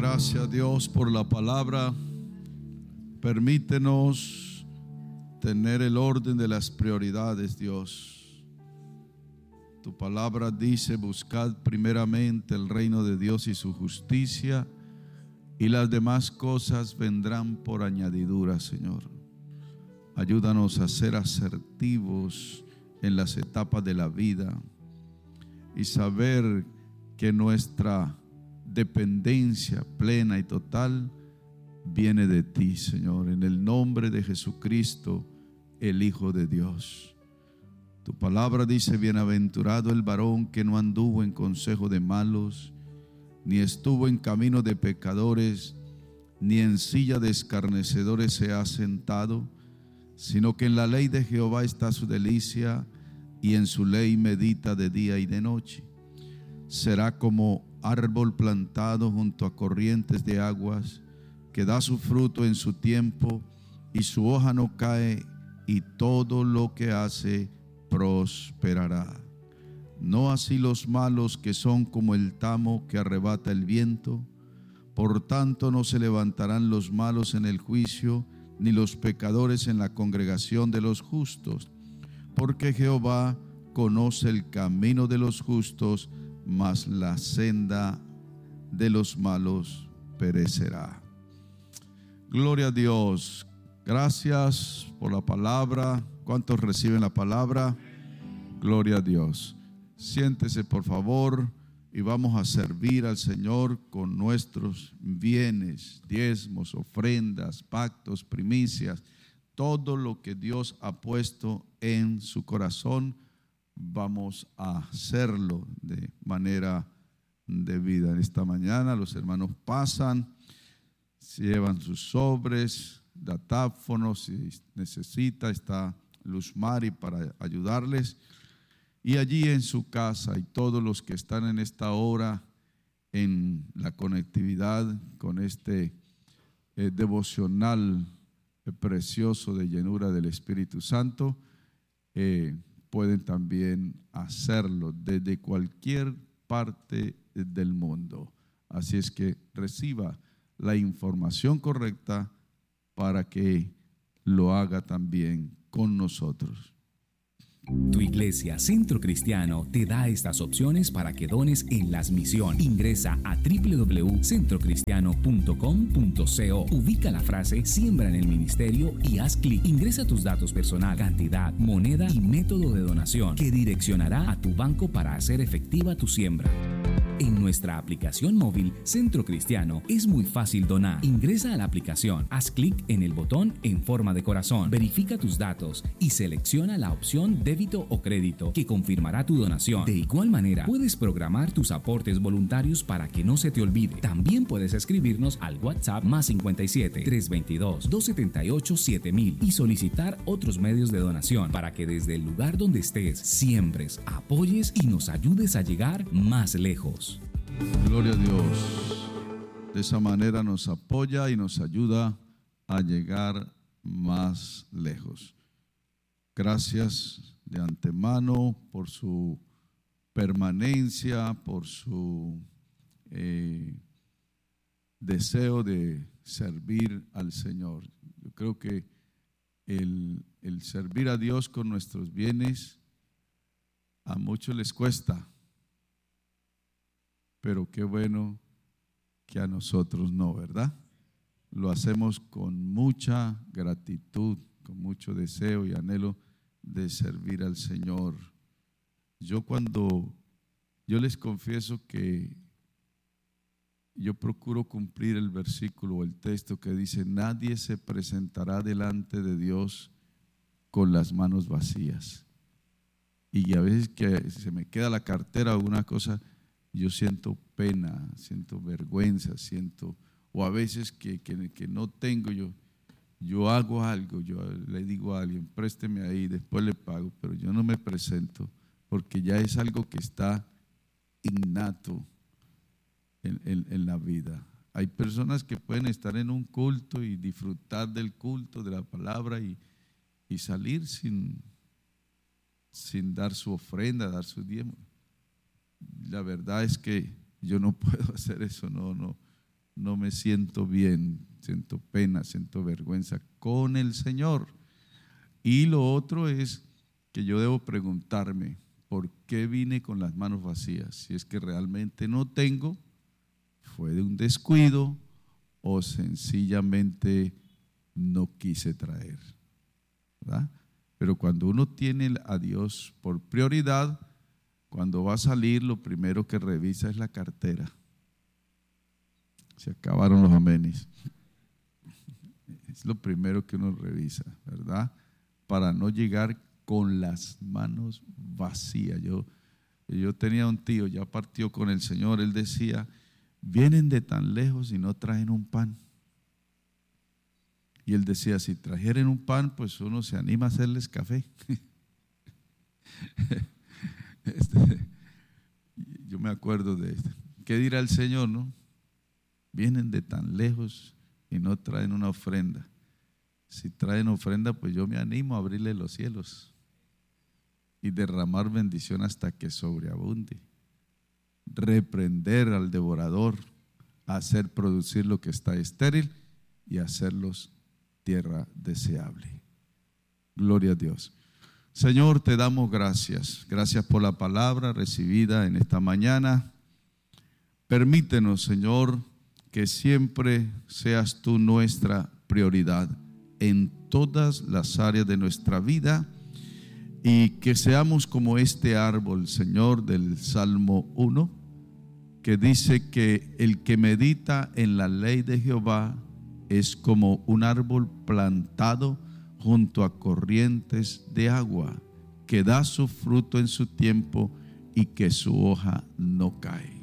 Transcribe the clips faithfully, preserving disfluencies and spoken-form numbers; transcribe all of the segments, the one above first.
Gracias, Dios, por la palabra. Permítenos tener el orden de las prioridades, Dios. Tu palabra dice: buscad primeramente el reino de Dios y su justicia, y las demás cosas vendrán por añadidura, Señor. Ayúdanos a ser asertivos en las etapas de la vida y saber que nuestra dependencia plena y total viene de ti, Señor, en el nombre de Jesucristo, el Hijo de Dios. Tu palabra dice: bienaventurado el varón que no anduvo en consejo de malos, ni estuvo en camino de pecadores, ni en silla de escarnecedores se ha sentado, sino que en la ley de Jehová está su delicia, y en su ley medita de día y de noche. Será como árbol plantado junto a corrientes de aguas, que da su fruto en su tiempo, y su hoja no cae, y todo lo que hace prosperará. No así los malos, que son como el tamo que arrebata el viento. Por tanto no se levantarán los malos en el juicio, ni los pecadores en la congregación de los justos. Porque Jehová conoce el camino de los justos, mas la senda de los malos perecerá. Gloria a Dios. Gracias por la palabra. ¿Cuántos reciben la palabra? Gloria a Dios. Siéntese, por favor, y vamos a servir al Señor con nuestros bienes, diezmos, ofrendas, pactos, primicias, todo lo que Dios ha puesto en su corazón. Vamos a hacerlo de manera debida. En esta mañana los hermanos pasan, llevan sus sobres, datáfonos, si necesita, está Luz Mari para ayudarles. Y allí en su casa, y todos los que están en esta hora en la conectividad con este eh, devocional eh, precioso de llenura del Espíritu Santo, eh, pueden también hacerlo desde cualquier parte del mundo. Así es que reciba la información correcta para que lo haga también con nosotros. Tu iglesia Centro Cristiano te da estas opciones para que dones en las misiones. Ingresa a doble u doble u doble u punto centro cristiano punto com punto co. Ubica la frase Siembra en el Ministerio y haz clic. Ingresa tus datos personal, cantidad, moneda y método de donación, que direccionará a tu banco para hacer efectiva tu siembra. En nuestra aplicación móvil Centro Cristiano es muy fácil donar. Ingresa a la aplicación, haz clic en el botón en forma de corazón, verifica tus datos y selecciona la opción débito o crédito, que confirmará tu donación. De igual manera, puedes programar tus aportes voluntarios para que no se te olvide. También puedes escribirnos al WhatsApp más cincuenta y siete, trescientos veintidós, doscientos setenta y ocho, siete mil y solicitar otros medios de donación para que desde el lugar donde estés siembres, apoyes y nos ayudes a llegar más lejos. Gloria a Dios. De esa manera nos apoya y nos ayuda a llegar más lejos. Gracias de antemano por su permanencia, por su eh, deseo de servir al Señor. Yo creo que el, el servir a Dios con nuestros bienes a muchos les cuesta, pero qué bueno que a nosotros no, ¿verdad? Lo hacemos con mucha gratitud, con mucho deseo y anhelo de servir al Señor. Yo cuando, yo les confieso que yo procuro cumplir el versículo o el texto que dice: nadie se presentará delante de Dios con las manos vacías. Y a veces que se me queda la cartera o alguna cosa, yo siento pena, siento vergüenza, siento, o a veces que, que, que no tengo, yo, yo hago algo, yo le digo a alguien, présteme ahí, después le pago, pero yo no me presento, porque ya es algo que está innato en, en, en la vida. Hay personas que pueden estar en un culto y disfrutar del culto, de la palabra, y, y salir sin, sin dar su ofrenda, dar su diezmo. La verdad es que yo no puedo hacer eso, no, no. no me siento bien, siento pena, siento vergüenza con el Señor. Y lo otro es que yo debo preguntarme, ¿por qué vine con las manos vacías? Si es que realmente no tengo, fue de un descuido o sencillamente no quise traer, ¿verdad? Pero cuando uno tiene a Dios por prioridad, cuando va a salir, lo primero que revisa es la cartera. Se acabaron los amenes. Es lo primero que uno revisa, ¿verdad? Para no llegar con las manos vacías. Yo, yo tenía un tío, ya partió con el Señor, él decía, vienen de tan lejos y no traen un pan. Y él decía, si trajeran un pan, pues uno se anima a hacerles café. Este, yo me acuerdo de esto. ¿Qué dirá el Señor, no? Vienen de tan lejos y no traen una ofrenda. Si traen ofrenda, pues yo me animo a abrirle los cielos y derramar bendición hasta que sobreabunde. Reprender al devorador, hacer producir lo que está estéril y hacerlos tierra deseable. Gloria a Dios. Señor, te damos gracias. Gracias por la palabra recibida en esta mañana. Permítenos, Señor, que siempre seas tú nuestra prioridad en todas las áreas de nuestra vida y que seamos como este árbol, Señor, del Salmo uno, que dice que el que medita en la ley de Jehová es como un árbol plantado junto a corrientes de agua, que da su fruto en su tiempo y que su hoja no cae.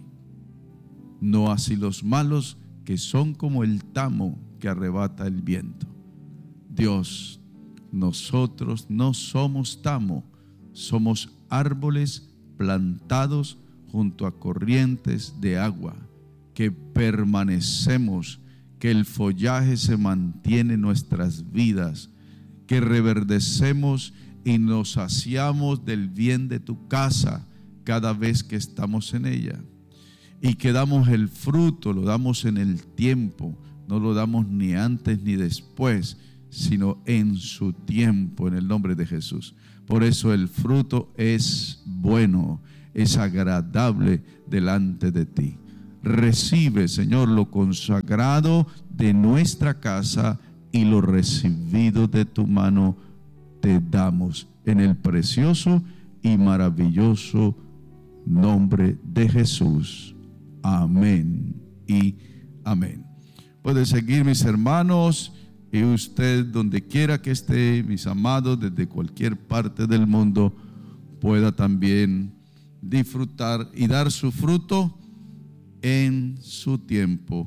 No así los malos, que son como el tamo que arrebata el viento. Dios, nosotros no somos tamo, somos árboles plantados junto a corrientes de agua, que permanecemos, que el follaje se mantiene en nuestras vidas, que reverdecemos y nos saciamos del bien de tu casa cada vez que estamos en ella, y que damos el fruto, lo damos en el tiempo, no lo damos ni antes ni después, sino en su tiempo, en el nombre de Jesús. Por eso el fruto es bueno, es agradable delante de ti. Recibe, Señor, lo consagrado de nuestra casa y lo recibido de tu mano te damos en el precioso y maravilloso nombre de Jesús. Amén y amén. Pueden seguir, mis hermanos, y usted donde quiera que esté, mis amados, desde cualquier parte del mundo, pueda también disfrutar y dar su fruto en su tiempo,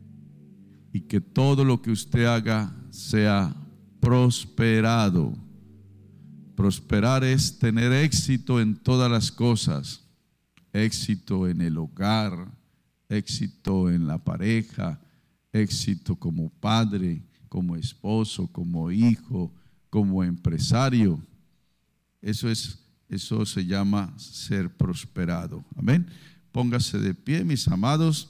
y que todo lo que usted haga sea prosperado. Prosperar es tener éxito en todas las cosas, éxito en el hogar, éxito en la pareja, éxito como padre, como esposo, como hijo, como empresario. Eso es, eso se llama ser prosperado. Amén. Póngase de pie, mis amados.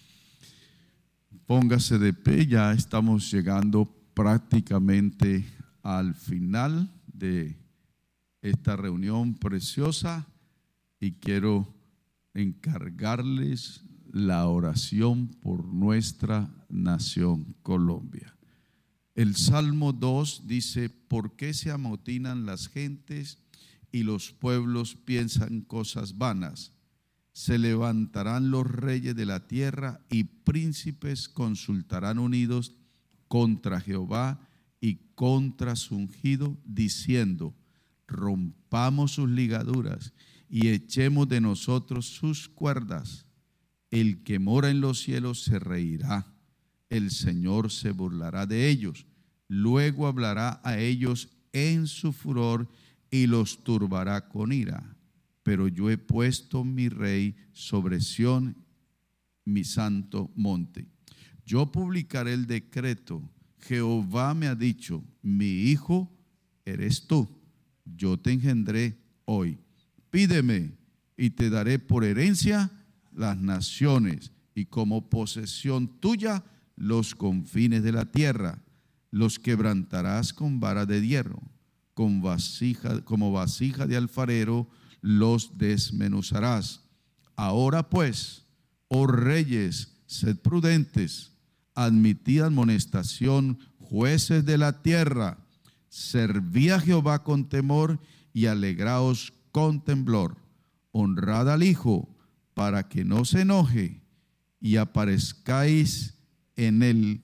Póngase de pie. Ya estamos llegando prácticamente al final de esta reunión preciosa y quiero encargarles la oración por nuestra nación Colombia. El Salmo dos dice: ¿por qué se amotinan las gentes y los pueblos piensan cosas vanas? Se levantarán los reyes de la tierra y príncipes consultarán unidos contra Jehová y contra su ungido, diciendo: rompamos sus ligaduras y echemos de nosotros sus cuerdas. El que mora en los cielos se reirá, el Señor se burlará de ellos, luego hablará a ellos en su furor y los turbará con ira. Pero yo he puesto mi rey sobre Sión, mi santo monte. Yo publicaré el decreto. Jehová me ha dicho: mi hijo eres tú, yo te engendré hoy. Pídeme y te daré por herencia las naciones y como posesión tuya los confines de la tierra. Los quebrantarás con vara de hierro, con vasija, como vasija de alfarero los desmenuzarás. Ahora pues, oh reyes, sed prudentes, admitid amonestación, jueces de la tierra, servid a Jehová con temor y alegraos con temblor. Honrad al Hijo para que no se enoje y aparezcáis en él,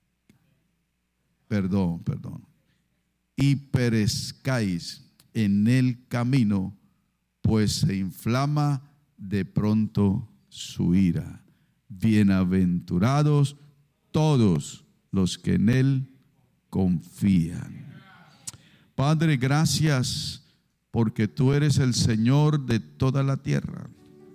perdón, perdón, y perezcáis en el camino, pues se inflama de pronto su ira. Bienaventurados todos los que en él confían. Padre, gracias porque tú eres el Señor de toda la tierra.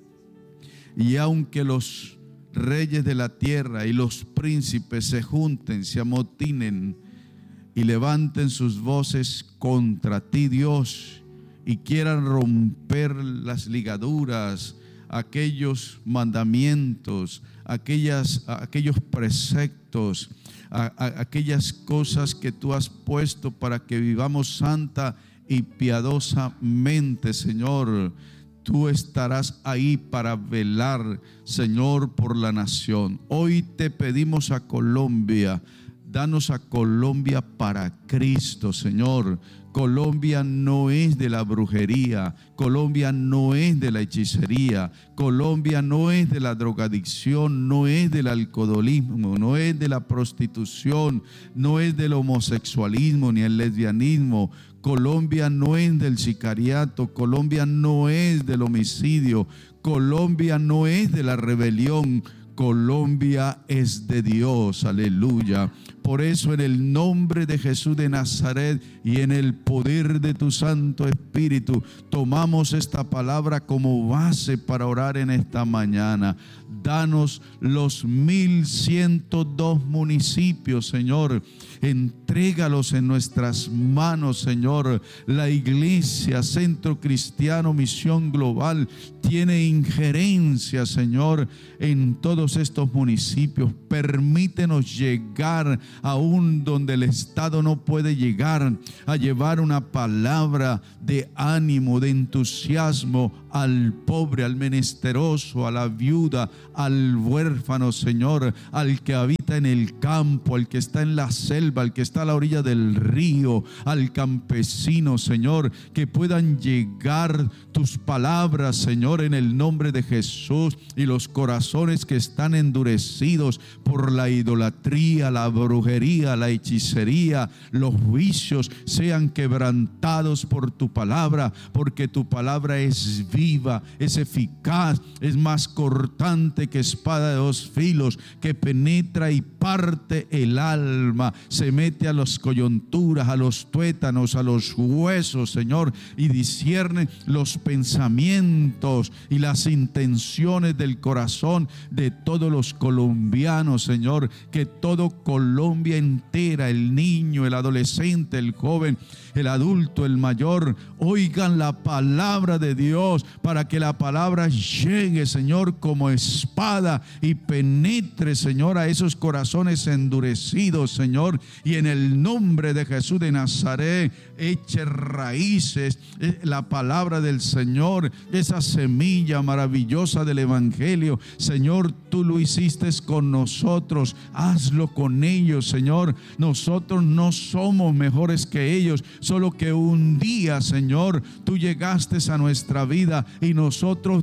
Y aunque los reyes de la tierra y los príncipes se junten, se amotinen y levanten sus voces contra ti, Dios, y quieran romper las ligaduras, aquellos mandamientos, aquellas, aquellos preceptos, a, a, aquellas cosas que tú has puesto para que vivamos santa y piadosamente, Señor. Tú estarás ahí para velar, Señor, por la nación. Hoy te pedimos a Colombia, danos a Colombia para Cristo, Señor. Colombia no es de la brujería, Colombia no es de la hechicería, Colombia no es de la drogadicción, no es del alcoholismo, no es de la prostitución, no es del homosexualismo ni el lesbianismo. Colombia no es del sicariato, Colombia no es del homicidio, Colombia no es de la rebelión, Colombia es de Dios, aleluya. Por eso en el nombre de Jesús de Nazaret y en el poder de tu Santo Espíritu, tomamos esta palabra como base para orar en esta mañana. Danos los mil ciento dos municipios, Señor. Entrégalos en nuestras manos, Señor. La Iglesia Centro Cristiano Misión Global tiene injerencia, Señor, en todos estos municipios. Permítenos llegar aún donde el Estado no puede llegar, a llevar una palabra de ánimo, de entusiasmo al pobre, al menesteroso, a la viuda, al huérfano, Señor, al que habita en el campo, al que está en la selva, al que está a la orilla del río, al campesino, Señor, que puedan llegar tus palabras, Señor, en el nombre de Jesús, y los corazones que están endurecidos por la idolatría, la brujería, la hechicería, los vicios, sean quebrantados por tu palabra, porque tu palabra es viva, es eficaz, es más cortante que espada de dos filos, que penetra y parte el alma, se mete a las coyunturas, a los tuétanos, a los huesos, Señor, y discierne los pensamientos y las intenciones del corazón de todos los colombianos, Señor. Que todo Colombia entera, el niño, el adolescente, el joven, el adulto, el mayor, oigan la palabra de Dios, para que la palabra llegue, Señor, como espada y penetre, Señor, a esos corazones endurecidos, Señor, y en el nombre de Jesús de Nazaret eche raíces la palabra del Señor, esa semilla maravillosa del Evangelio. Señor, tú lo hiciste con nosotros, hazlo con ellos, Señor. Nosotros no somos mejores que ellos, solo que un día, Señor, tú llegaste a nuestra vida y nosotros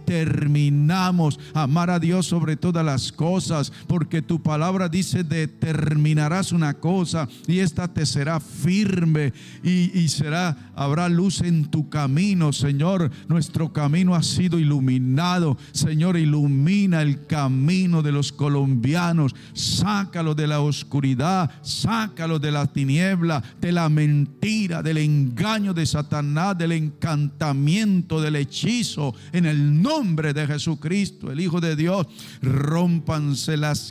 determinamos amar a Dios sobre todas las cosas, porque tu palabra dice: determinarás una cosa y esta te será firme, y, y será, habrá luz en tu camino, Señor. Nuestro camino ha sido iluminado, Señor. Ilumina el camino de los colombianos, sácalo de la oscuridad, sácalo de la tiniebla, de la mentira, del engaño de Satanás, del encantamiento, del hechizo. En el nombre de Jesucristo, el Hijo de Dios, rómpanse las cadenas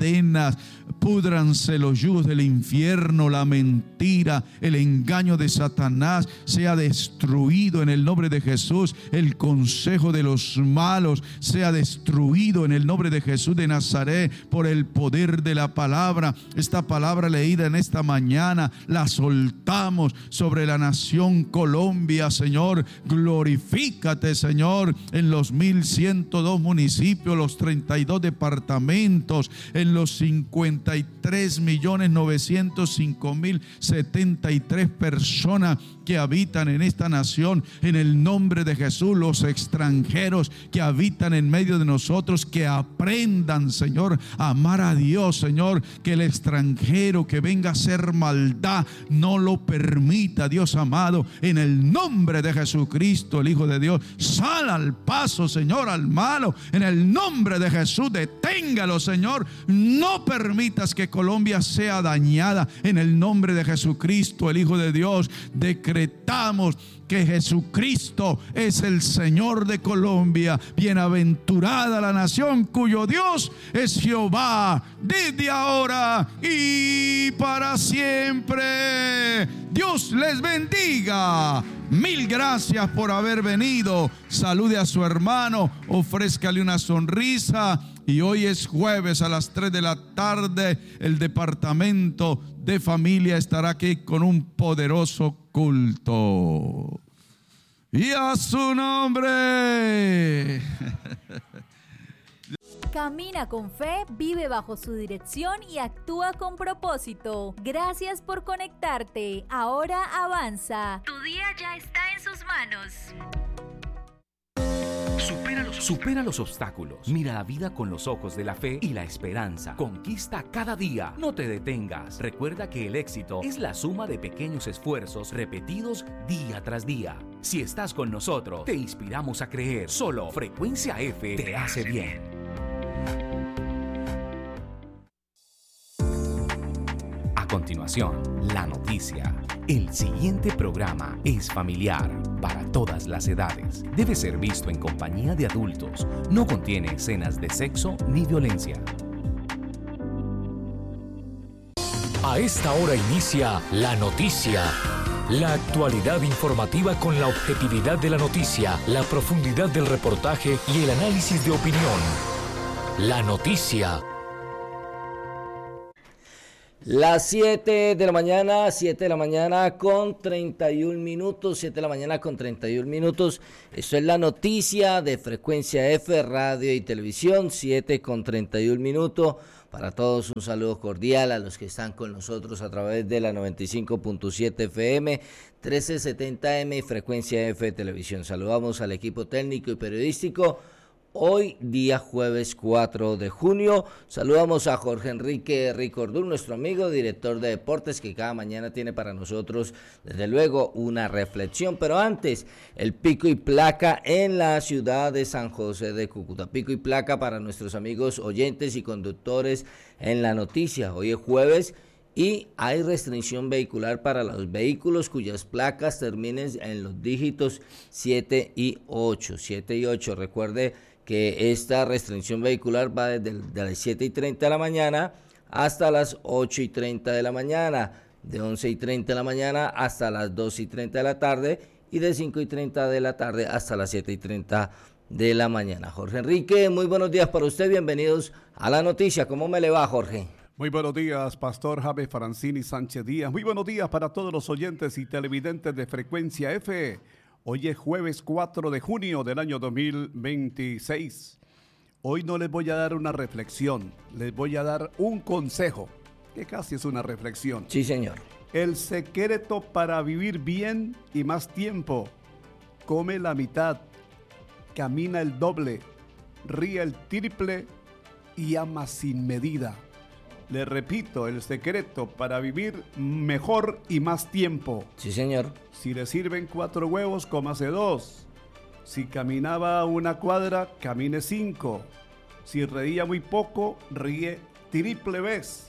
cadenas, púdranse los yugos del infierno, la mentira, el engaño de Satanás sea destruido en el nombre de Jesús. El consejo de los malos sea destruido en el nombre de Jesús de Nazaret por el poder de la palabra. Esta palabra leída en esta mañana la soltamos sobre la nación Colombia, Señor. Glorifícate, Señor, en los mil ciento dos municipios, los treinta y dos departamentos, en los cincuenta y tres millones novecientos cinco mil setenta y tres personas que habitan en esta nación. En el nombre de Jesús, los extranjeros que habitan en medio de nosotros, que aprendan, Señor, a amar a Dios, Señor. Que el extranjero que venga a hacer maldad no lo permita, Dios amado. En el nombre de Jesucristo, el Hijo de Dios, sal al paso, Señor, al malo. En el nombre de Jesús, deténgalo, Señor. No permitas que Colombia sea dañada. En el nombre de Jesucristo, el Hijo de Dios, decretamos que Jesucristo es el Señor de Colombia. Bienaventurada la nación cuyo Dios es Jehová, desde ahora y para siempre. Dios les bendiga. Mil gracias por haber venido. Salude a su hermano, ofrézcale una sonrisa. Y hoy es jueves a las tres de la tarde. El departamento de familia estará aquí con un poderoso culto. Y a su nombre. Camina con fe, vive bajo su dirección y actúa con propósito. Gracias por conectarte. Ahora avanza. Tu día ya está en sus manos. Supera los, supera los obstáculos. Mira la vida con los ojos de la fe y la esperanza. Conquista cada día. No te detengas. Recuerda que el éxito es la suma de pequeños esfuerzos repetidos día tras día. Si estás con nosotros, te inspiramos a creer. Solo Frecuencia F te hace bien. A continuación, la noticia. El siguiente programa es familiar para todas las edades. Debe ser visto en compañía de adultos. No contiene escenas de sexo ni violencia. A esta hora inicia La Noticia. La actualidad informativa con la objetividad de la noticia, la profundidad del reportaje y el análisis de opinión. La Noticia. Las siete de la mañana, siete de la mañana con treinta y un minutos, siete de la mañana con treinta y un minutos. Esto es La Noticia de Frecuencia F, Radio y Televisión, siete con treinta y un minutos. Para todos un saludo cordial a los que están con nosotros a través de la noventa y cinco punto siete F M, trece setenta M y Frecuencia F Televisión. Saludamos al equipo técnico y periodístico. Hoy, día jueves cuatro de junio, saludamos a Jorge Enrique Ricordún, nuestro amigo, director de deportes, que cada mañana tiene para nosotros, desde luego, una reflexión. Pero antes, el pico y placa en la ciudad de San José de Cúcuta. Pico y placa para nuestros amigos oyentes y conductores en La Noticia. Hoy es jueves y hay restricción vehicular para los vehículos cuyas placas terminen en los dígitos siete y ocho. siete y ocho, recuerde que esta restricción vehicular va desde de las siete y treinta de la mañana hasta las ocho y treinta de la mañana, de once y treinta de la mañana hasta las dos y treinta de la tarde y de cinco y treinta de la tarde hasta las siete y treinta de la mañana. Jorge Enrique, muy buenos días para usted, bienvenidos a La Noticia. ¿Cómo me le va, Jorge? Muy buenos días, Pastor Jaime Francini Sánchez Díaz. Muy buenos días para todos los oyentes y televidentes de Frecuencia F. Hoy es jueves cuatro de junio del año dos mil veintiséis. Hoy no les voy a dar una reflexión, les voy a dar un consejo, que casi es una reflexión. Sí, señor. El secreto para vivir bien y más tiempo: come la mitad, camina el doble, ríe el triple y ama sin medida. Le repito, el secreto para vivir mejor y más tiempo. Sí, señor. Si le sirven cuatro huevos, cómase dos. Si caminaba una cuadra, camine cinco. Si reía muy poco, ríe triple vez.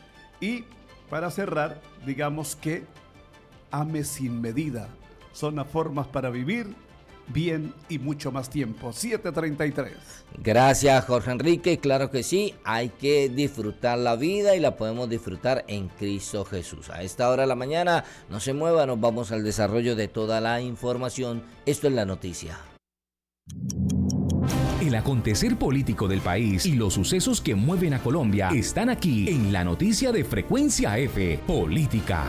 Y para cerrar, digamos que ame sin medida. Son las formas para vivir bien y mucho más tiempo. siete treinta y tres. Gracias, Jorge Enrique. Claro que sí, hay que disfrutar la vida y la podemos disfrutar en Cristo Jesús. A esta hora de la mañana, no se mueva, nos vamos al desarrollo de toda la información. Esto es La Noticia. El acontecer político del país y los sucesos que mueven a Colombia están aquí en La Noticia de Frecuencia F, Política.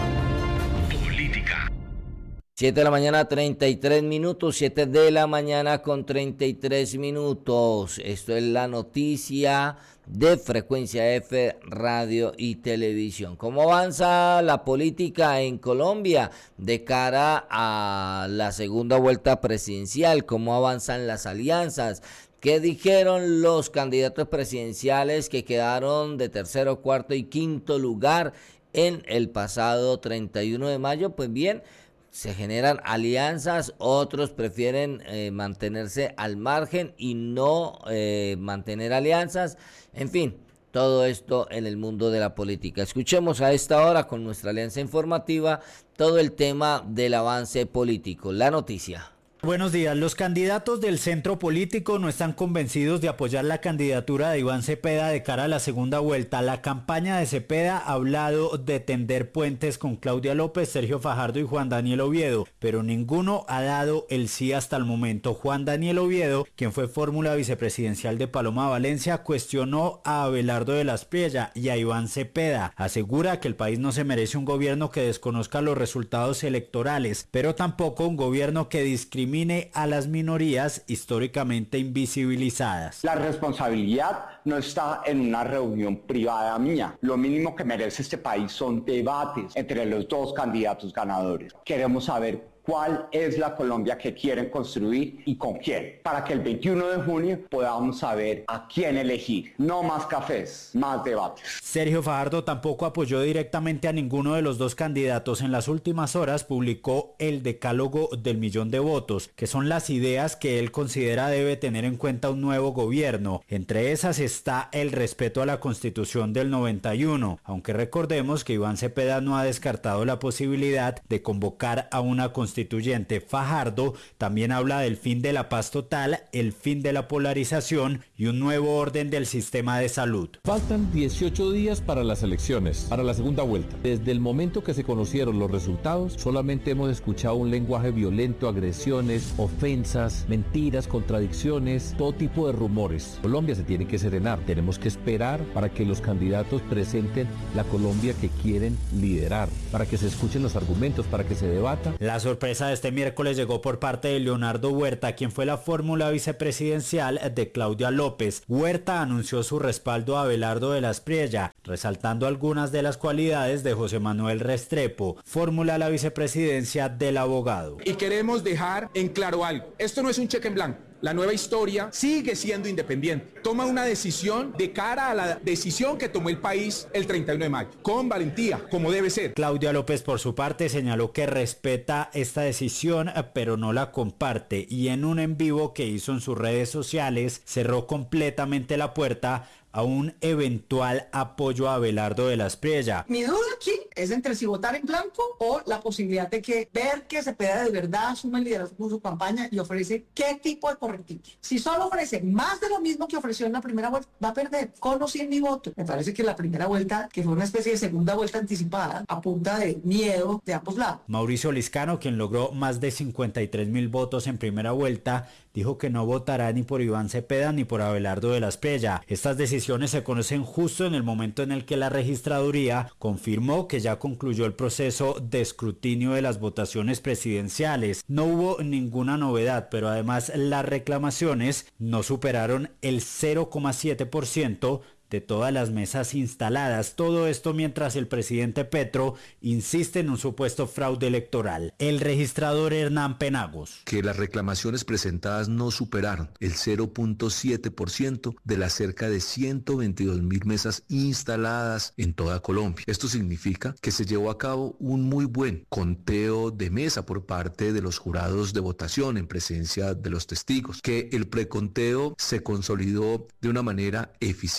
Política. siete de la mañana, treinta y tres minutos, siete de la mañana con treinta y tres minutos. Esto es La Noticia de Frecuencia F, Radio y Televisión. ¿Cómo avanza la política en Colombia de cara a la segunda vuelta presidencial? ¿Cómo avanzan las alianzas? ¿Qué dijeron los candidatos presidenciales que quedaron de tercero, cuarto y quinto lugar en el pasado treinta y uno de mayo? Pues bien, se generan alianzas, otros prefieren eh, mantenerse al margen y no eh, mantener alianzas. En fin, todo esto en el mundo de la política. Escuchemos a esta hora con nuestra alianza informativa todo el tema del avance político. La Noticia. Buenos días. Los candidatos del centro político no están convencidos de apoyar la candidatura de Iván Cepeda de cara a la segunda vuelta. La campaña de Cepeda ha hablado de tender puentes con Claudia López, Sergio Fajardo y Juan Daniel Oviedo, pero ninguno ha dado el sí hasta el momento. Juan Daniel Oviedo, quien fue fórmula vicepresidencial de Paloma Valencia, cuestionó a Abelardo de la Espriella y a Iván Cepeda. Asegura que el país no se merece un gobierno que desconozca los resultados electorales, pero tampoco un gobierno que discrimine a las minorías históricamente invisibilizadas. La responsabilidad no está en una reunión privada mía. Lo mínimo que merece este país son debates entre los dos candidatos ganadores. Queremos saber cuál es la Colombia que quieren construir y con quién, para que el veintiuno de junio podamos saber a quién elegir. No más cafés, más debates. Sergio Fajardo tampoco apoyó directamente a ninguno de los dos candidatos. En las últimas horas publicó el decálogo del millón de votos, que son las ideas que él considera debe tener en cuenta un nuevo gobierno. Entre esas está el respeto a la Constitución del noventa y uno, aunque recordemos que Iván Cepeda no ha descartado la posibilidad de convocar a una constitución constituyente. Fajardo también habla del fin de la paz total, el fin de la polarización y un nuevo orden del sistema de salud. Faltan dieciocho días para las elecciones, para la segunda vuelta. Desde el momento que se conocieron los resultados, solamente hemos escuchado un lenguaje violento, agresiones, ofensas, mentiras, contradicciones, todo tipo de rumores. Colombia se tiene que serenar. Tenemos que esperar para que los candidatos presenten la Colombia que quieren liderar, para que se escuchen los argumentos, para que se debata. La sorpresa de este miércoles llegó por parte de Leonardo Huerta, quien fue la fórmula vicepresidencial de Claudia López. Huerta anunció su respaldo a Abelardo de la Espriella, resaltando algunas de las cualidades de José Manuel Restrepo, fórmula a la vicepresidencia del abogado. Y queremos dejar en claro algo, esto no es un cheque en blanco. La nueva historia sigue siendo independiente. Toma una decisión de cara a la decisión que tomó el país el treinta y uno de mayo, con valentía, como debe ser. Claudia López, por su parte, señaló que respeta esta decisión, pero no la comparte, y en un en vivo que hizo en sus redes sociales, cerró completamente la puerta a un eventual apoyo a Abelardo de la Espriella. Mi duda aquí es entre si votar en blanco o la posibilidad de que ver que Cepeda de verdad asume el liderazgo de su campaña y ofrece qué tipo de correctivos. Si solo ofrece más de lo mismo que ofreció en la primera vuelta, va a perder con o sin mi voto. Me parece que la primera vuelta, que fue una especie de segunda vuelta anticipada, a punta de miedo de ambos lados. Mauricio Liscano, quien logró más de cincuenta y tres mil votos en primera vuelta, dijo que no votará ni por Iván Cepeda ni por Abelardo de la Espriella. Estas decisiones se conocen justo en el momento en el que la registraduría confirmó que ya concluyó el proceso de escrutinio de las votaciones presidenciales. No hubo ninguna novedad, pero además las reclamaciones no superaron el cero coma siete por ciento de todas las mesas instaladas. Todo esto mientras el presidente Petro insiste en un supuesto fraude electoral. El registrador Hernán Penagos. Que las reclamaciones presentadas no superaron el cero punto siete por ciento de las cerca de ciento veintidós mil mesas instaladas en toda Colombia. Esto significa que se llevó a cabo un muy buen conteo de mesa por parte de los jurados de votación en presencia de los testigos, que el preconteo se consolidó de una manera eficiente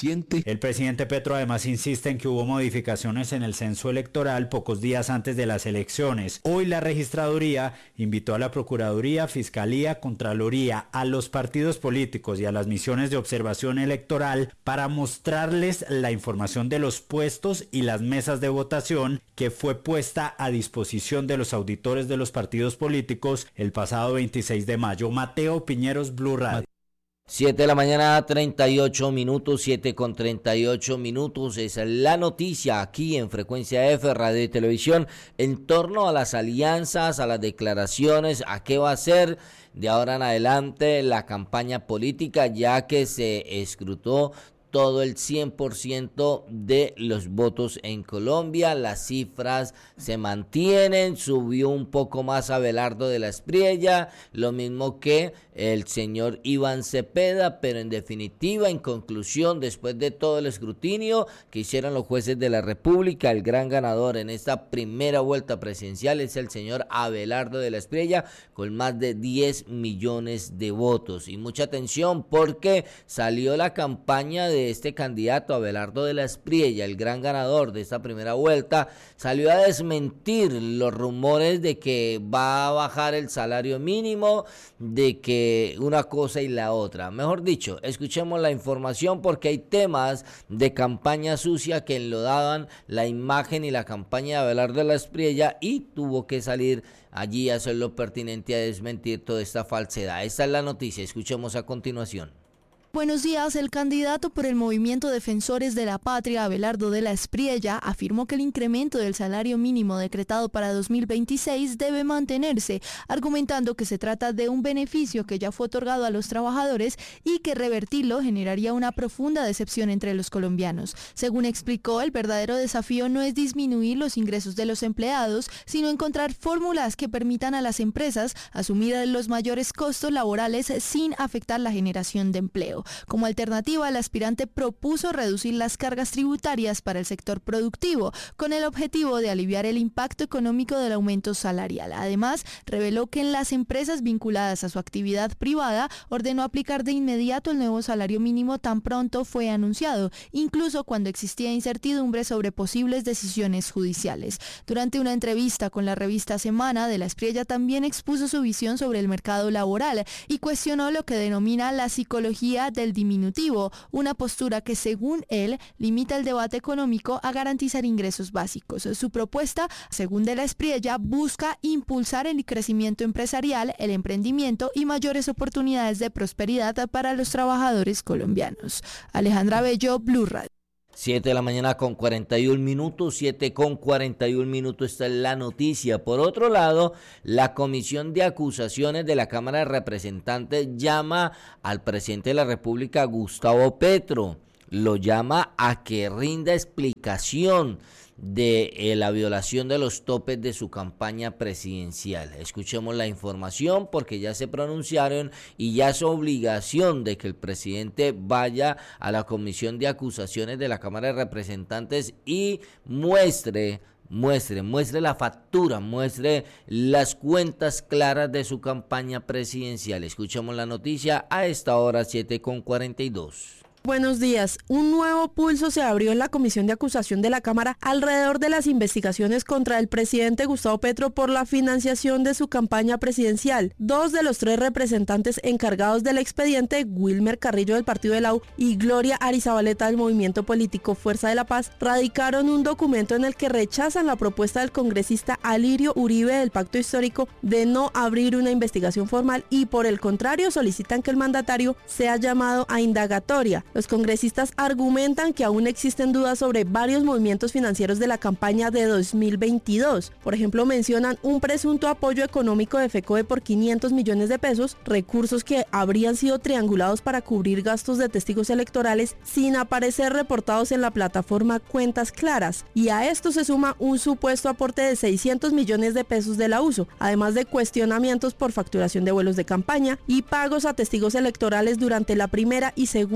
El presidente Petro además insiste en que hubo modificaciones en el censo electoral pocos días antes de las elecciones. Hoy la registraduría invitó a la Procuraduría, Fiscalía, Contraloría, a los partidos políticos y a las misiones de observación electoral para mostrarles la información de los puestos y las mesas de votación que fue puesta a disposición de los auditores de los partidos políticos el pasado veintiséis de mayo. Mateo Piñeros, Blue Radio. siete de la mañana, treinta y ocho minutos, siete con treinta y ocho minutos, es la noticia aquí en Frecuencia F, Radio y Televisión, en torno a las alianzas, a las declaraciones, a qué va a ser de ahora en adelante la campaña política, ya que se escrutó todo el cien por ciento de los votos en Colombia. Las cifras se mantienen, subió un poco más Abelardo de la Espriella, lo mismo que el señor Iván Cepeda, pero en definitiva, en conclusión, después de todo el escrutinio que hicieron los jueces de la República, el gran ganador en esta primera vuelta presidencial es el señor Abelardo de la Espriella, con más de diez millones de votos. Y mucha atención porque salió la campaña de este candidato Abelardo de la Espriella, el gran ganador de esta primera vuelta, salió a desmentir los rumores de que va a bajar el salario mínimo, de que una cosa y la otra. Mejor dicho, escuchemos la información porque hay temas de campaña sucia que enlodaban la imagen y la campaña de Abelardo de la Espriella y tuvo que salir allí a hacer lo pertinente a desmentir toda esta falsedad. Esta es la noticia, escuchemos a continuación. Buenos días, el candidato por el Movimiento Defensores de la Patria, Abelardo de la Espriella, afirmó que el incremento del salario mínimo decretado para dos mil veintiséis debe mantenerse, argumentando que se trata de un beneficio que ya fue otorgado a los trabajadores y que revertirlo generaría una profunda decepción entre los colombianos. Según explicó, el verdadero desafío no es disminuir los ingresos de los empleados, sino encontrar fórmulas que permitan a las empresas asumir los mayores costos laborales sin afectar la generación de empleo. Como alternativa, el aspirante propuso reducir las cargas tributarias para el sector productivo, con el objetivo de aliviar el impacto económico del aumento salarial. Además, reveló que en las empresas vinculadas a su actividad privada ordenó aplicar de inmediato el nuevo salario mínimo tan pronto fue anunciado, incluso cuando existía incertidumbre sobre posibles decisiones judiciales. Durante una entrevista con la revista Semana, de la Espriella también expuso su visión sobre el mercado laboral y cuestionó lo que denomina la psicología del diminutivo, una postura que según él limita el debate económico a garantizar ingresos básicos. Su propuesta, según de la Espriella, busca impulsar el crecimiento empresarial, el emprendimiento y mayores oportunidades de prosperidad para los trabajadores colombianos. Alejandra Bello, Blue Radio. siete de la mañana con cuarenta y un minutos, siete con cuarenta y un minutos, esta es la noticia. Por otro lado, la Comisión de Acusaciones de la Cámara de Representantes llama al presidente de la República, Gustavo Petro, lo llama a que rinda explicación de eh, la violación de los topes de su campaña presidencial. Escuchemos la información porque ya se pronunciaron y ya es obligación de que el presidente vaya a la Comisión de Acusaciones de la Cámara de Representantes y muestre Muestre, muestre la factura, muestre las cuentas claras de su campaña presidencial. Escuchemos la noticia a esta hora, siete con cuarenta y dos. Buenos días. Un nuevo pulso se abrió en la Comisión de Acusación de la Cámara alrededor de las investigaciones contra el presidente Gustavo Petro por la financiación de su campaña presidencial. Dos de los tres representantes encargados del expediente, Wilmer Carrillo del Partido de la U y Gloria Arizabaleta del movimiento político Fuerza de la Paz, radicaron un documento en el que rechazan la propuesta del congresista Alirio Uribe del Pacto Histórico de no abrir una investigación formal y por el contrario solicitan que el mandatario sea llamado a indagatoria. Los congresistas argumentan que aún existen dudas sobre varios movimientos financieros de la campaña de dos mil veintidós. Por ejemplo, mencionan un presunto apoyo económico de FECODE por quinientos millones de pesos, recursos que habrían sido triangulados para cubrir gastos de testigos electorales sin aparecer reportados en la plataforma Cuentas Claras. Y a esto se suma un supuesto aporte de seiscientos millones de pesos de la U S O, además de cuestionamientos por facturación de vuelos de campaña y pagos a testigos electorales durante la primera y segunda vuelta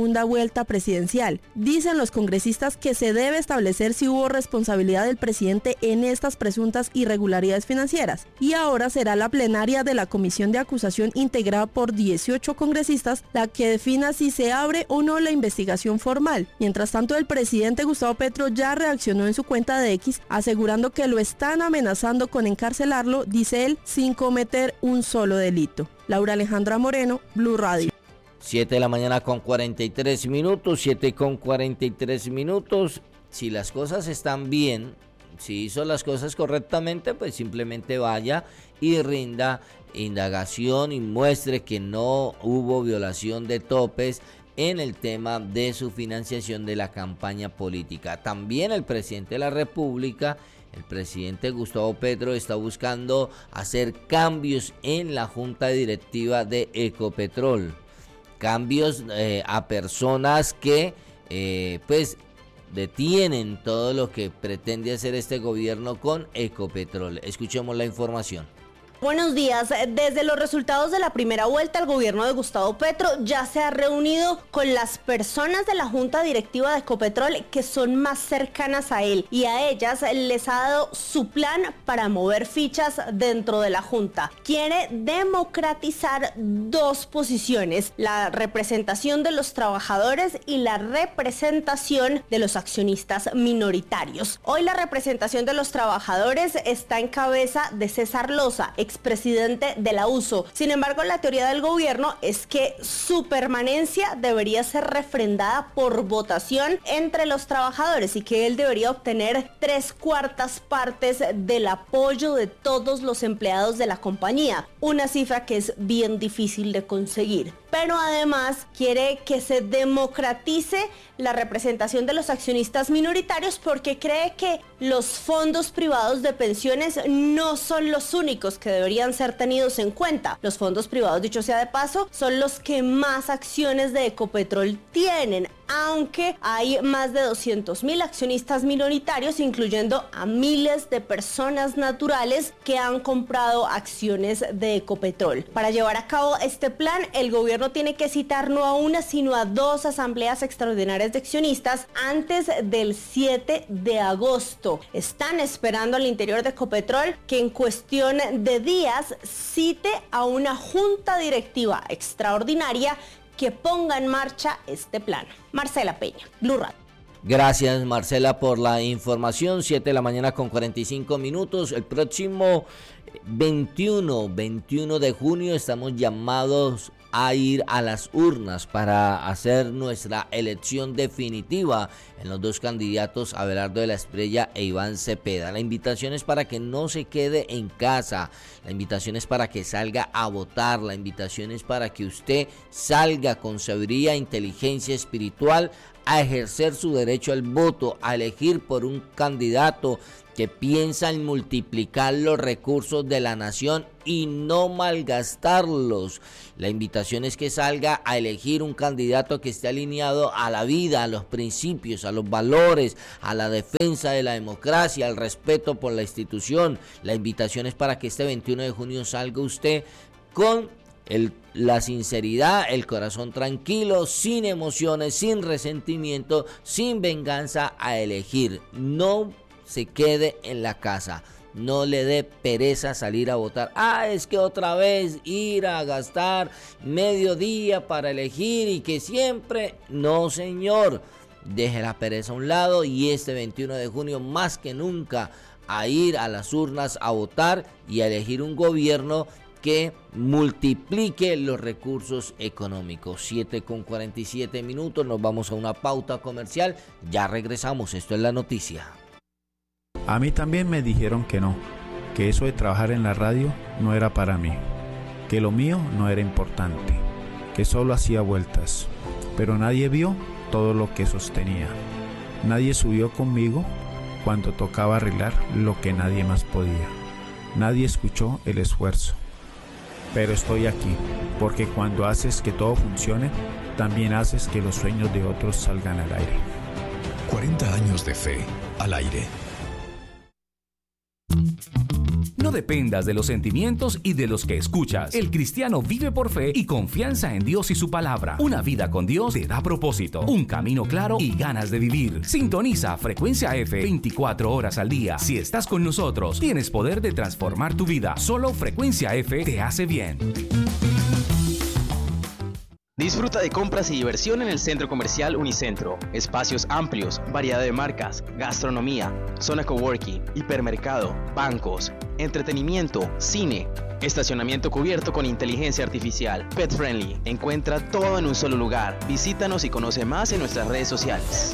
vuelta presidencial. Dicen los congresistas que se debe establecer si hubo responsabilidad del presidente en estas presuntas irregularidades financieras. Y ahora será la plenaria de la Comisión de Acusación integrada por dieciocho congresistas la que defina si se abre o no la investigación formal. Mientras tanto, el presidente Gustavo Petro ya reaccionó en su cuenta de X asegurando que lo están amenazando con encarcelarlo, dice él, sin cometer un solo delito. Laura Alejandra Moreno, Blue Radio. siete de la mañana con cuarenta y tres minutos, siete con cuarenta y tres minutos. Si las cosas están bien, si hizo las cosas correctamente, pues simplemente vaya y rinda indagación y muestre que no hubo violación de topes en el tema de su financiación de la campaña política. También el presidente de la República, el presidente Gustavo Petro, está buscando hacer cambios en la junta directiva de Ecopetrol. Cambios eh, a personas que eh, pues detienen todo lo que pretende hacer este gobierno con Ecopetrol. Escuchemos la información. Buenos días. Desde los resultados de la primera vuelta, el gobierno de Gustavo Petro ya se ha reunido con las personas de la junta directiva de Ecopetrol que son más cercanas a él, y a ellas les ha dado su plan para mover fichas dentro de la junta. Quiere democratizar dos posiciones: la representación de los trabajadores y la representación de los accionistas minoritarios. Hoy la representación de los trabajadores está en cabeza de César Loza, expresidente de la U S O. Sin embargo, la teoría del gobierno es que su permanencia debería ser refrendada por votación entre los trabajadores y que él debería obtener tres cuartas partes del apoyo de todos los empleados de la compañía, una cifra que es bien difícil de conseguir. Pero además quiere que se democratice la representación de los accionistas minoritarios porque cree que los fondos privados de pensiones no son los únicos que deberían ser tenidos en cuenta. Los fondos privados, dicho sea de paso, son los que más acciones de Ecopetrol tienen, aunque hay más de doscientos mil accionistas minoritarios, incluyendo a miles de personas naturales que han comprado acciones de Ecopetrol. Para llevar a cabo este plan, el gobierno tiene que citar no a una, sino a dos asambleas extraordinarias de accionistas antes del siete de agosto. Están esperando al interior de Ecopetrol que en cuestión de días cite a una junta directiva extraordinaria que ponga en marcha este plan. Marcela Peña, Blue Radio. Gracias, Marcela, por la información. siete de la mañana con cuarenta y cinco minutos. El próximo veintiuno de junio estamos llamados a ir a las urnas para hacer nuestra elección definitiva en los dos candidatos, Abelardo de la Espriella e Iván Cepeda. La invitación es para que no se quede en casa, la invitación es para que salga a votar, la invitación es para que usted salga con sabiduría, inteligencia espiritual a ejercer su derecho al voto, a elegir por un candidato que piensa en multiplicar los recursos de la nación y no malgastarlos. La invitación es que salga a elegir un candidato que esté alineado a la vida, a los principios, a los valores, a la defensa de la democracia, al respeto por la institución. La invitación es para que este veintiuno de junio salga usted con el, la sinceridad, el corazón tranquilo, sin emociones, sin resentimiento, sin venganza, a elegir. No se quede en la casa, no le dé pereza salir a votar. Ah, es que otra vez ir a gastar medio día para elegir y que siempre, no señor, deje la pereza a un lado y este veintiuno de junio más que nunca a ir a las urnas a votar y a elegir un gobierno que multiplique los recursos económicos. siete con cuarenta y siete minutos, nos vamos a una pauta comercial, ya regresamos, esto es La Noticia. A mí también me dijeron que no, que eso de trabajar en la radio no era para mí, que lo mío no era importante, que solo hacía vueltas, pero nadie vio todo lo que sostenía. Nadie subió conmigo cuando tocaba arreglar lo que nadie más podía. Nadie escuchó el esfuerzo. Pero estoy aquí, porque cuando haces que todo funcione, también haces que los sueños de otros salgan al aire. cuarenta años de fe al aire. No dependas de los sentimientos y de los que escuchas. El cristiano vive por fe y confianza en Dios y su palabra. Una vida con Dios te da propósito, un camino claro y ganas de vivir. Sintoniza Frecuencia F veinticuatro horas al día. Si estás con nosotros, tienes poder de transformar tu vida. Solo Frecuencia F te hace bien. Disfruta de compras y diversión en el Centro Comercial Unicentro. Espacios amplios, variedad de marcas, gastronomía, zona coworking, hipermercado, bancos, entretenimiento, cine, estacionamiento cubierto con inteligencia artificial, pet friendly. Encuentra todo en un solo lugar. Visítanos y conoce más en nuestras redes sociales.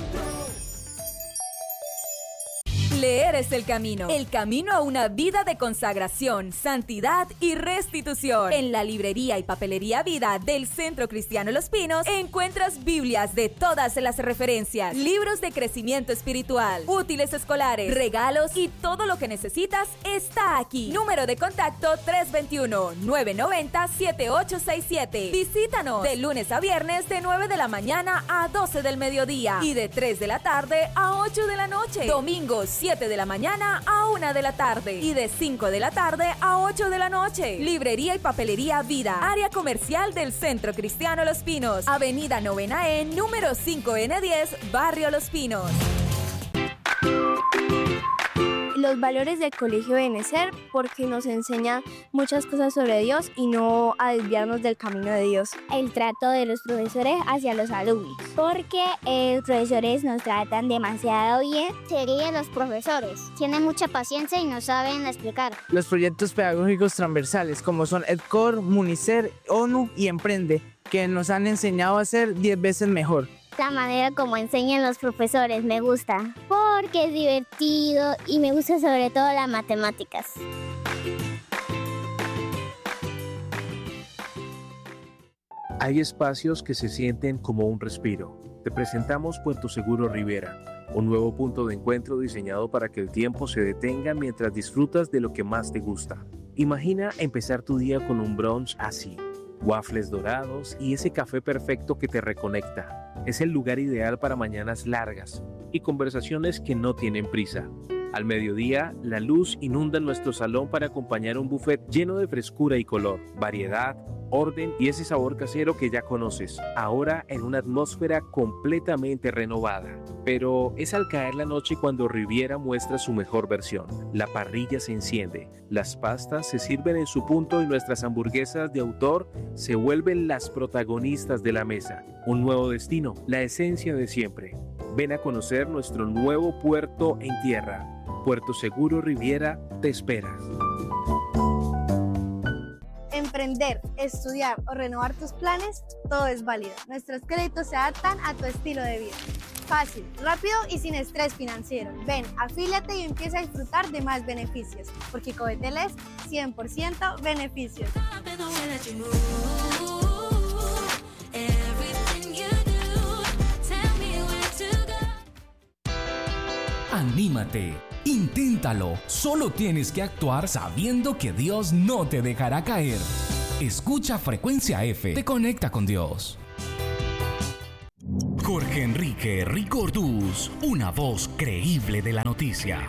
Leer es el camino, el camino a una vida de consagración, santidad y restitución. En la librería y papelería Vida del Centro Cristiano Los Pinos encuentras Biblias de todas las referencias, libros de crecimiento espiritual, útiles escolares, regalos y todo lo que necesitas está aquí. Número de contacto tres dos uno, nueve nueve cero, siete ocho seis siete. Visítanos de lunes a viernes de nueve de la mañana a doce del mediodía y de tres de la tarde a ocho de la noche. Domingos siete de la mañana a una de la tarde y de cinco de la tarde a ocho de la noche. Librería y papelería Vida, área comercial del Centro Cristiano Los Pinos, Avenida Novena E, número cinco N diez, Barrio Los Pinos. Los valores del Colegio Benecer, porque nos enseña muchas cosas sobre Dios y no a desviarnos del camino de Dios. El trato de los profesores hacia los alumnos, porque eh, los profesores nos tratan demasiado bien. Serían los profesores, tienen mucha paciencia y nos saben explicar. Los proyectos pedagógicos transversales, como son EdCor, Municer, ONU y Emprende, que nos han enseñado a ser diez veces mejor. La manera como enseñan los profesores me gusta, porque es divertido y me gusta sobre todo las matemáticas. Hay espacios que se sienten como un respiro. Te presentamos Puerto Seguro Rivera, un nuevo punto de encuentro diseñado para que el tiempo se detenga mientras disfrutas de lo que más te gusta. Imagina empezar tu día con un brunch así. Waffles dorados y ese café perfecto que te reconecta. Es el lugar ideal para mañanas largas y conversaciones que no tienen prisa. Al mediodía, la luz inunda nuestro salón para acompañar un buffet lleno de frescura y color, variedad, orden y ese sabor casero que ya conoces, ahora en una atmósfera completamente renovada. Pero es al caer la noche cuando Riviera muestra su mejor versión. La parrilla se enciende, las pastas se sirven en su punto y nuestras hamburguesas de autor se vuelven las protagonistas de la mesa. Un nuevo destino, la esencia de siempre. Ven a conocer nuestro nuevo puerto en tierra. Puerto Seguro Riviera te espera. Emprender, estudiar o renovar tus planes, todo es válido. Nuestros créditos se adaptan a tu estilo de vida. Fácil, rápido y sin estrés financiero. Ven, afíliate y empieza a disfrutar de más beneficios, porque Covetel es cien por ciento beneficios. Anímate, inténtalo. Solo tienes que actuar sabiendo que Dios no te dejará caer. Escucha Frecuencia F, te conecta con Dios. Jorge Enrique Rico Orduz, una voz creíble de la noticia.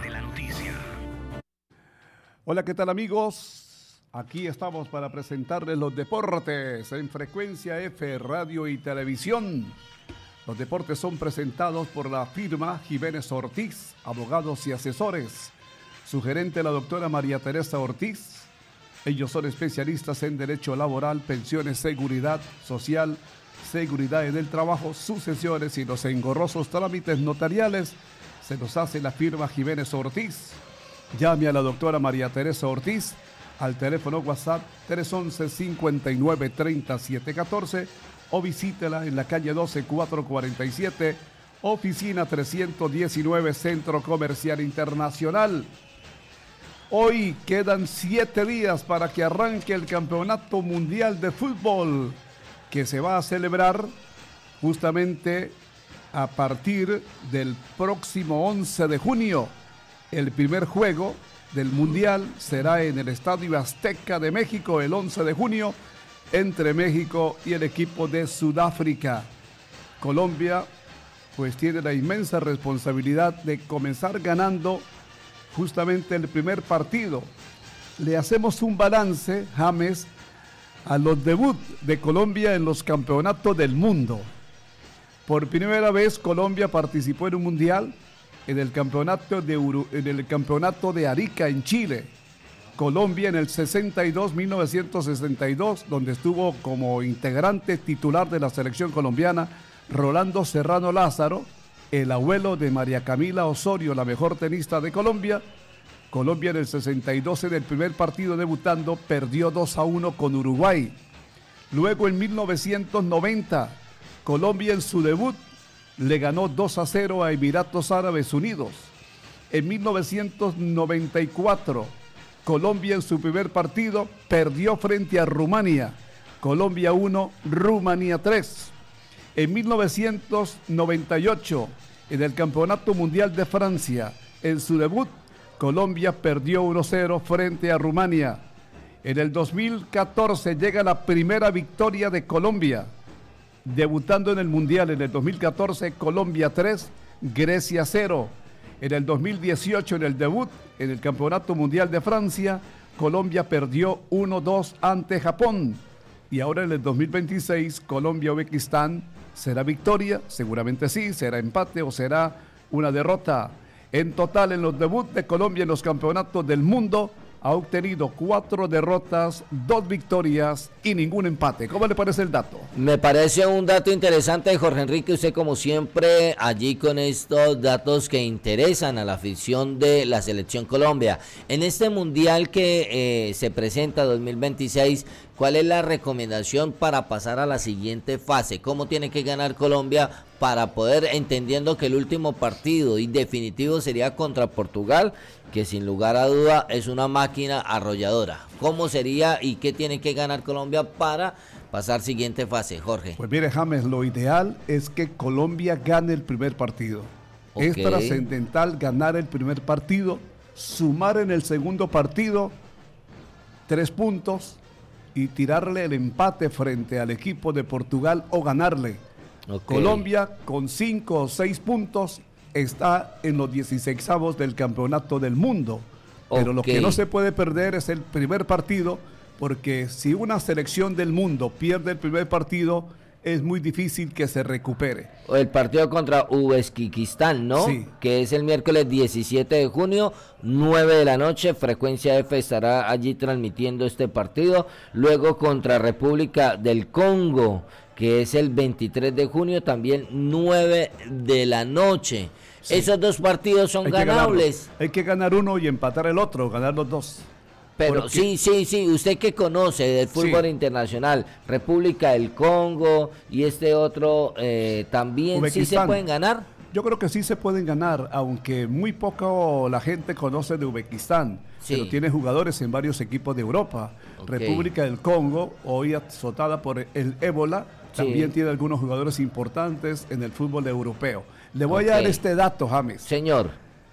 Hola, ¿qué tal, amigos? Aquí estamos para presentarles los deportes en Frecuencia F, radio y televisión. Los deportes son presentados por la firma Jiménez Ortiz, abogados y asesores. Su gerente, la doctora María Teresa Ortiz. Ellos son especialistas en derecho laboral, pensiones, seguridad social, seguridad en el trabajo, sucesiones y los engorrosos trámites notariales. Se los hace la firma Jiménez Ortiz. Llame a la doctora María Teresa Ortiz al teléfono WhatsApp tres once, cincuenta y nueve, treinta, siete catorce o visítela en la calle doce, cuatrocientos cuarenta y siete, oficina trescientos diecinueve, Centro Comercial Internacional. Hoy quedan siete días para que arranque el Campeonato Mundial de Fútbol, que se va a celebrar justamente a partir del próximo once de junio. El primer juego del Mundial será en el Estadio Azteca de México el once de junio, entre México y el equipo de Sudáfrica. Colombia pues tiene la inmensa responsabilidad de comenzar ganando justamente el primer partido le hacemos un balance, James, a los debuts de Colombia en los campeonatos del mundo. Por primera vez Colombia participó en un mundial en el campeonato de, Uru, en el campeonato de Arica en Chile. Colombia en el sesenta y dos, mil novecientos sesenta y dos, donde estuvo como integrante titular de la selección colombiana Rolando Serrano Lázaro, el abuelo de María Camila Osorio, la mejor tenista de Colombia. Colombia en el sesenta y dos, en el primer partido debutando, perdió dos a uno con Uruguay. Luego en mil novecientos noventa, Colombia en su debut le ganó dos a cero a Emiratos Árabes Unidos. En mil novecientos noventa y cuatro, Colombia en su primer partido perdió frente a Rumania. Colombia uno, Rumania tres. En mil novecientos noventa y ocho, en el Campeonato Mundial de Francia, en su debut, Colombia perdió uno a cero frente a Rumania. En el dos mil catorce llega la primera victoria de Colombia. Debutando en el Mundial en el dos mil catorce, Colombia tres, Grecia cero. En el dos mil dieciocho, en el debut, en el Campeonato Mundial de Francia, Colombia perdió uno a dos ante Japón. Y ahora en el dos mil veintiséis, Colombia-Uzbekistán, ¿será victoria? Seguramente sí, será empate o será una derrota. En total, en los debuts de Colombia en los campeonatos del mundo, ha obtenido cuatro derrotas, dos victorias y ningún empate. ¿Cómo le parece el dato? Me parece un dato interesante, Jorge Enrique. Usted, como siempre, allí con estos datos que interesan a la afición de la Selección Colombia. En este mundial que eh, se presenta dos mil veintiséis, ¿cuál es la recomendación para pasar a la siguiente fase? ¿Cómo tiene que ganar Colombia para poder, entendiendo que el último partido y definitivo sería contra Portugal, que sin lugar a duda es una máquina arrolladora? ¿Cómo sería y qué tiene que ganar Colombia para pasar siguiente fase, Jorge? Pues mire, James, lo ideal es que Colombia gane el primer partido. Okay. Es trascendental ganar el primer partido, sumar en el segundo partido tres puntos y tirarle el empate frente al equipo de Portugal o ganarle. Okay. Colombia con cinco o seis puntos está en los dieciseisavos del campeonato del mundo. Pero okay, lo que no se puede perder es el primer partido, porque si una selección del mundo pierde el primer partido, es muy difícil que se recupere. El partido contra Uzbekistán, ¿no? Sí. Que es el miércoles diecisiete de junio, nueve de la noche. Frecuencia F estará allí transmitiendo este partido. Luego contra República del Congo, que es el veintitrés de junio, también nueve de la noche. Sí. Esos dos partidos son Hay ganables. Que Hay que ganar uno y empatar el otro, ganar los dos. Pero Porque... sí, sí, sí, usted que conoce del fútbol sí. internacional, República del Congo y este otro, eh, también sí se pueden ganar. Yo creo que sí se pueden ganar, aunque muy poco la gente conoce de Uzbekistán, sí. pero tiene jugadores en varios equipos de Europa. Okay. República del Congo, hoy azotada por el ébola, sí. también tiene algunos jugadores importantes en el fútbol europeo. Le voy okay. a dar este dato, James. Señor.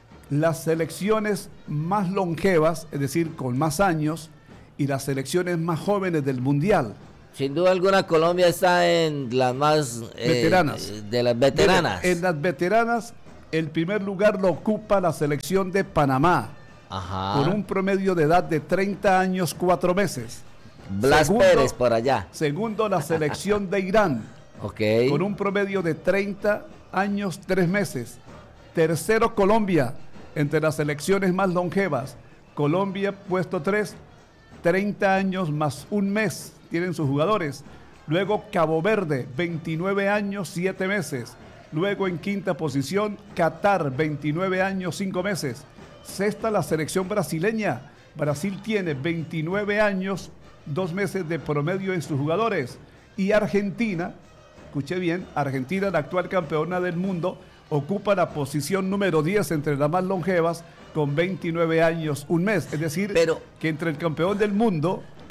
Las selecciones más longevas, es decir, con más años, y las selecciones más jóvenes del Mundial. Sin duda alguna, Colombia está en las más eh, veteranas. De las veteranas. En las veteranas, el primer lugar lo ocupa la selección de Panamá, Ajá. con un promedio de edad de treinta años, cuatro meses. Blas segundo, Pérez por allá. Segundo, la selección de Irán, okay. con un promedio de treinta años, tres meses. Tercero, Colombia, entre las selecciones más longevas. Colombia, puesto tres, treinta años más un mes tienen sus jugadores. Luego Cabo Verde, veintinueve años, siete meses. Luego en quinta posición, Qatar, veintinueve años, cinco meses. Sexta, la selección brasileña. Brasil tiene veintinueve años, dos meses de promedio en sus jugadores. Y Argentina, escuché bien, Argentina, la actual campeona del mundo, ocupa la posición número diez entre las más longevas con veintinueve años, un mes. Es decir, Pero, que entre el campeón del mundo,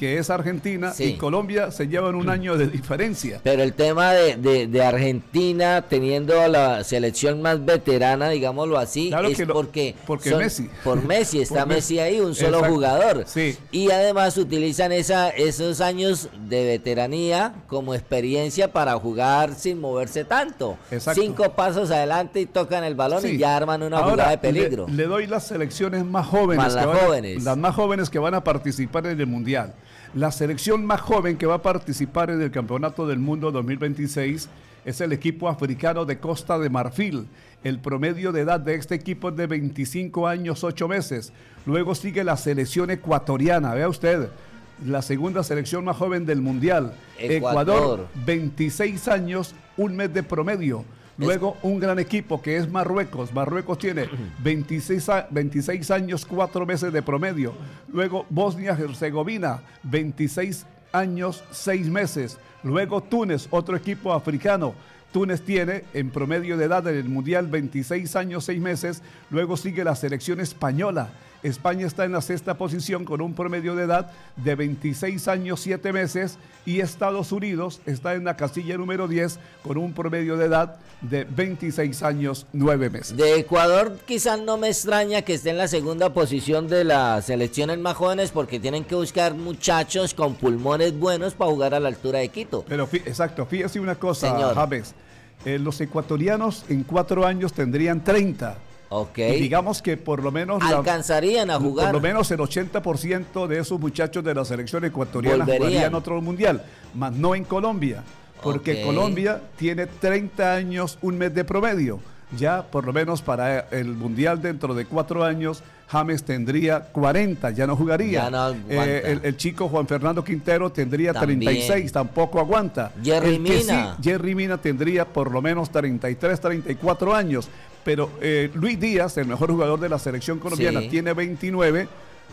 que es Argentina, Sí. y Colombia se llevan un año de diferencia. Pero el tema de, de, de Argentina teniendo la selección más veterana, digámoslo así, Claro es que lo- porque, porque son- Messi. por Messi, está Por Messi. Messi ahí, un solo Exacto. jugador. Sí. Y además utilizan esa, esos años de veteranía como experiencia para jugar sin moverse tanto. Exacto. Cinco pasos adelante y tocan el balón Sí. y ya arman una Ahora, jugada de peligro. Le, le doy las selecciones más jóvenes, Más las que van a- jóvenes. las más jóvenes que van a participar en el Mundial. La selección más joven que va a participar en el Campeonato del Mundo dos mil veintiséis es el equipo africano de Costa de Marfil. El promedio de edad de este equipo es de veinticinco años, ocho meses. Luego sigue la selección ecuatoriana, vea usted, la segunda selección más joven del Mundial. Ecuador. Ecuador, veintiséis años, un mes de promedio. Luego un gran equipo que es Marruecos. Marruecos tiene veintiséis, a- veintiséis años, cuatro meses de promedio. Luego Bosnia-Herzegovina, veintiséis años, seis meses. Luego Túnez, otro equipo africano. Túnez tiene en promedio de edad en el Mundial veintiséis años, seis meses. Luego sigue la selección española. España está en la sexta posición con un promedio de edad de veintiséis años, siete meses. Y Estados Unidos está en la casilla número diez con un promedio de edad de veintiséis años, nueve meses. De Ecuador quizás no me extraña que esté en la segunda posición de las selecciones más jóvenes porque tienen que buscar muchachos con pulmones buenos para jugar a la altura de Quito. Pero fí- exacto, fíjese una cosa, Señor. James. Eh, los ecuatorianos en cuatro años tendrían treinta. Ok. Y digamos que por lo menos la- Alcanzarían a jugar. Por lo menos el ochenta por ciento de esos muchachos de la selección ecuatoriana Volverían. jugarían otro mundial, más no en Colombia, porque Ok. Colombia tiene treinta años, un mes de promedio. Ya por lo menos para el mundial dentro de cuatro años, James tendría cuarenta, ya no jugaría. Ya no aguanta. Eh, el, el chico Juan Fernando Quintero tendría También. treinta y seis, tampoco aguanta. Jerry El que Mina. sí, Jerry Mina tendría por lo menos treinta y tres, treinta y cuatro años. Pero eh, Luis Díaz, el mejor jugador de la selección colombiana, Sí. tiene veintinueve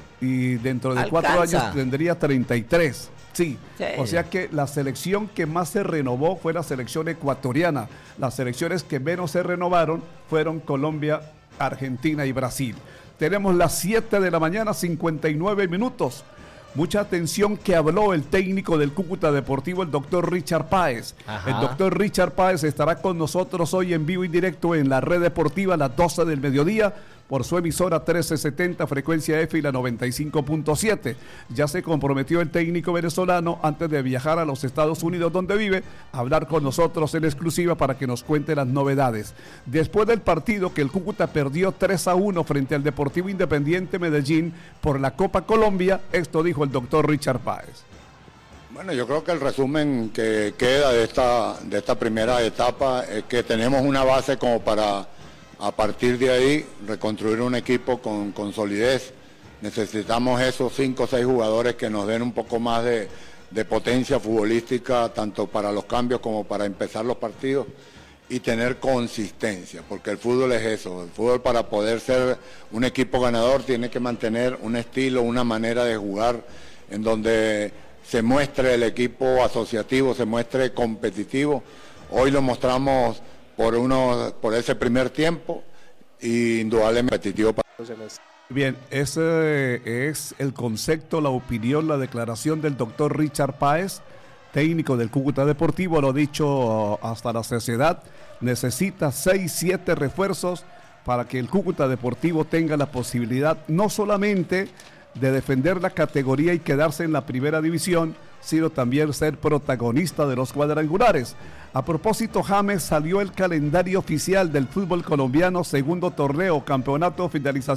y dentro de cuatro Alcanza. años tendría treinta y tres. Sí. Sí. O sea que la selección que más se renovó fue la selección ecuatoriana. Las selecciones que menos se renovaron fueron Colombia, Argentina y Brasil. Tenemos las siete de la mañana, cincuenta y nueve minutos. Mucha atención que habló el técnico del Cúcuta Deportivo, el doctor Richard Páez. Ajá. El doctor Richard Páez estará con nosotros hoy en vivo y directo en la red deportiva a las doce del mediodía por su emisora trece setenta frecuencia F y la noventa y cinco punto siete. Ya se comprometió el técnico venezolano antes de viajar a los Estados Unidos donde vive a hablar con nosotros en exclusiva para que nos cuente las novedades. Después del partido que el Cúcuta perdió tres a uno frente al Deportivo Independiente Medellín por la Copa Colombia, esto dijo el doctor Richard Páez. Bueno, yo creo que el resumen que queda de esta, de esta primera etapa es que tenemos una base como para, a partir de ahí, reconstruir un equipo con, con solidez. Necesitamos esos cinco o seis jugadores que nos den un poco más de, de potencia futbolística, tanto para los cambios como para empezar los partidos, y tener consistencia, porque el fútbol es eso. El fútbol, para poder ser un equipo ganador, tiene que mantener un estilo, una manera de jugar en donde se muestre el equipo asociativo, se muestre competitivo. Hoy lo mostramos por uno, por ese primer tiempo, y indudablemente competitivo para los demás. Bien, ese es el concepto, la opinión, la declaración del doctor Richard Páez, técnico del Cúcuta Deportivo. Lo dicho hasta la saciedad, necesita seis, siete refuerzos para que el Cúcuta Deportivo tenga la posibilidad no solamente de defender la categoría y quedarse en la primera división, sino también ser protagonista de los cuadrangulares. A propósito, James, salió el calendario oficial del fútbol colombiano, segundo torneo, campeonato, finalización